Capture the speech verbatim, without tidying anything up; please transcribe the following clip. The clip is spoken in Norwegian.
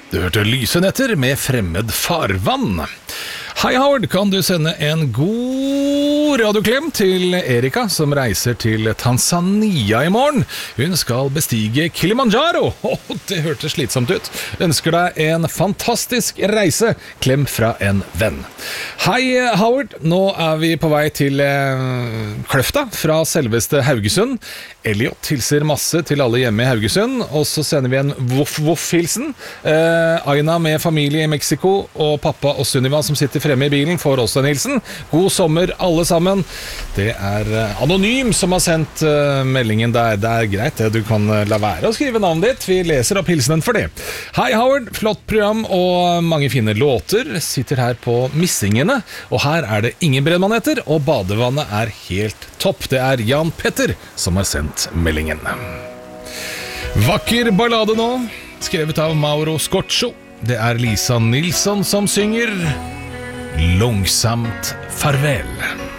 Du hørte Lyse netter med Fremmed farvann. Hei Howard, kan du sende en god radioklem til Erika som reiser til Tanzania i morgen? Hun skal bestige Kilimanjaro. Oh, det hørtes slitsomt ut. Ønsker deg en fantastisk reise. Klem fra en venn. Hei Howard, nå er vi på vei til eh, Kløfta fra selveste Haugesund. Elliot hilser masse til alle hjemme i Haugesund, og så sender vi en voff-voff-hilsen. Eh, Aina med familie i Mexico, og pappa og Sunniva som sitter fremme i bilen får også en hilsen. God sommer alle sammen. Det er eh, Anonym som har sendt eh, meldingen der. Det er greit, det. Du kan eh, la være å skrive navnet ditt. Vi leser opp hilsenen for det. Hei Howard, flott program og mange fine låter. Sitter her på Missingene, og her er det ingen brennmaneter, og badevannet er helt topp. Det er Jan Petter som har sendt meldingen. Vakker ballade nå, skrevet av Mauro Scoccio. Det er Lisa Nilsson som synger Långsamt farvel.